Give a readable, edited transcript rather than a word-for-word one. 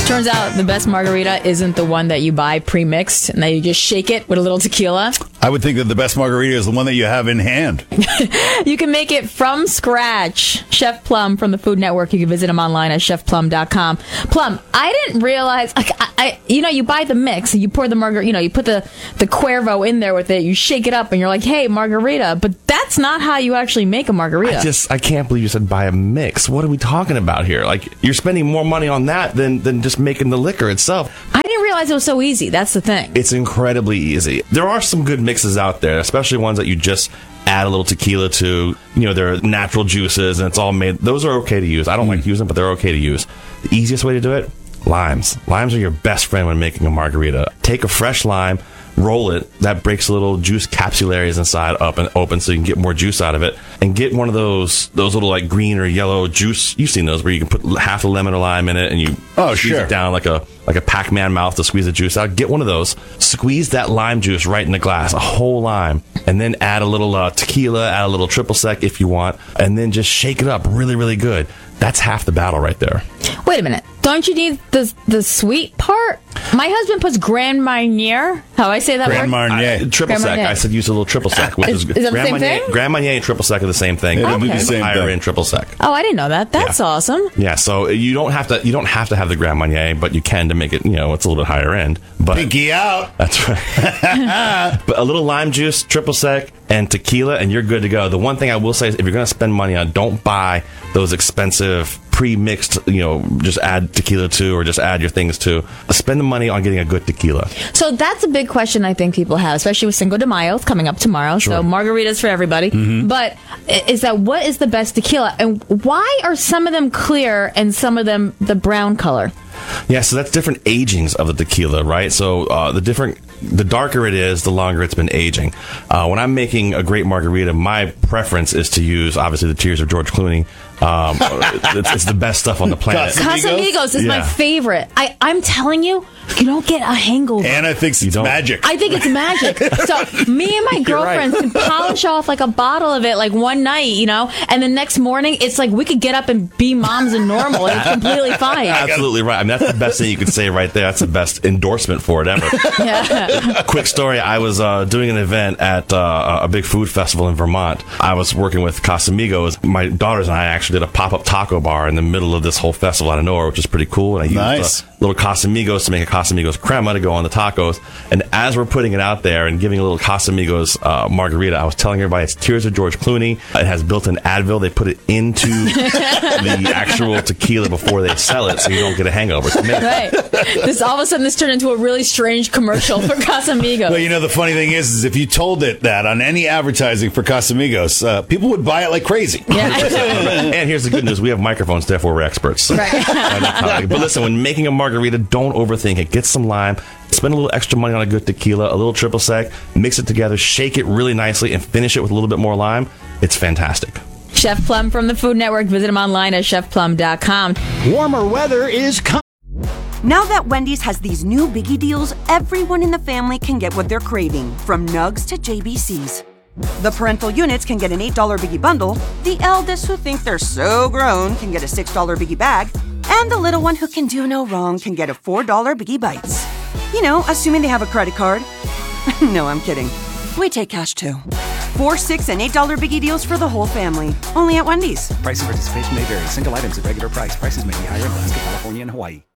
Turns out the best margarita isn't the one that you buy pre-mixed and then you just shake it with a little tequila. I would think that the best margarita is the one that you have in hand. You can make it from scratch. Chef Plum from the Food Network. You can visit him online at chefplum.com. Plum, I didn't realize, you buy the mix, you pour the margarita, you put the Cuervo in there with it, you shake it up, and you're like, hey, margarita. But that's not how you actually make a margarita. I can't believe you said buy a mix. What are we talking about here? Like, you're spending more money on that than just making the liquor itself. I didn't realize it was so easy. That's the thing. It's incredibly easy. There are some good mixes out there, especially ones that you just add a little tequila to. They're natural juices, and it's all made. Those are okay to use. I don't like using them, but they're okay to use. The easiest way to do it, limes. Limes are your best friend when making a margarita. Take a fresh lime, roll it. That breaks the little juice capsularies inside up and open so you can get more juice out of it. And get one of those little like green or yellow juice. You've seen those where you can put half a lemon or lime in it and you squeeze it down like a Pac-Man mouth to squeeze the juice out. Get one of those. Squeeze that lime juice right in the glass, a whole lime. And then add a little tequila, add a little triple sec if you want. And then just shake it up really, really good. That's half the battle right there. Wait a minute. Don't you need the sweet part? My husband puts Grand Marnier. How I say that Grand word? Marnier. Triple sec. I said use a little triple sec. Which is that the same thing? Grand Marnier and triple sec are the same thing. It'll be the same higher thing. in triple sec. Oh, I didn't know that. That's awesome. Yeah, so you don't have to have the Grand Marnier, but you can to make it, it's a little bit higher end. But Pinky out. That's right. But a little lime juice, triple sec, and tequila, and you're good to go. The one thing I will say is if you're going to spend money on, don't buy those expensive pre-mixed, just add tequila to or just add your things to. Spend the money on getting a good tequila. So that's a big question I think people have, especially with Cinco de Mayo. It's coming up tomorrow, Sure. so margaritas for everybody. Mm-hmm. But is that what is the best tequila? And why are some of them clear and some of them the brown color? Yeah, so that's different agings of the tequila, right? So the darker it is, the longer it's been aging. When I'm making a great margarita, my preference is to use, obviously, the Tears of George Clooney. It's the best stuff on the planet. Casamigos is my favorite. I'm telling you, you don't get a hangover. Anna thinks it's magic. I think it's magic. So me and my girlfriends can polish off like a bottle of it like one night, and the next morning it's like we could get up and be moms and normal and it's completely fine. Absolutely right. I mean, that's the best thing you could say right there. That's the best endorsement for it ever. Yeah. Quick story. I was doing an event at a big food festival in Vermont. I was working with Casamigos. My daughters and I actually did a pop-up taco bar in the middle of this whole festival out of nowhere, which is pretty cool. And I used little Casamigos to make a Casamigos crema to go on the tacos. And as we're putting it out there and giving a little Casamigos margarita, I was telling everybody it's Tears of George Clooney. It has built-in Advil. They put it into the actual tequila before they sell it, so you don't get a hangover. It's amazing. Right. All of a sudden, this turned into a really strange commercial for Casamigos. Well, the funny thing is if you told it that on any advertising for Casamigos, people would buy it like crazy. Yeah. And here's the good news. We have microphones, therefore we're experts. Right. But listen, when making a margarita, don't overthink it. Get some lime. Spend a little extra money on a good tequila, a little triple sec, mix it together, shake it really nicely, and finish it with a little bit more lime. It's fantastic. Chef Plum from the Food Network. Visit him online at chefplum.com. Warmer weather is coming. Now that Wendy's has these new biggie deals, everyone in the family can get what they're craving, from nugs to JBCs. The parental units can get an $8 biggie bundle, the eldest who think they're so grown can get a $6 biggie bag, and the little one who can do no wrong can get a $4 biggie bites. Assuming they have a credit card. No, I'm kidding. We take cash too. $4, $6, and $8 biggie deals for the whole family. Only at Wendy's. Price and participation may vary. Single items at regular price. Prices may be higher in Alaska, California, and Hawaii.